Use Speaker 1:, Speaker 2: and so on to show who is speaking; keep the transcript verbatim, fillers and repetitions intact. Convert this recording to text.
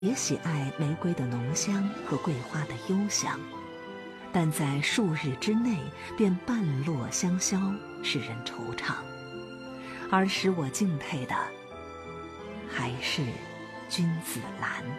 Speaker 1: 也喜爱玫瑰的浓香和桂花的幽香，但在数日之内便半落香消，使人惆怅。而使我敬佩的，还是君子兰。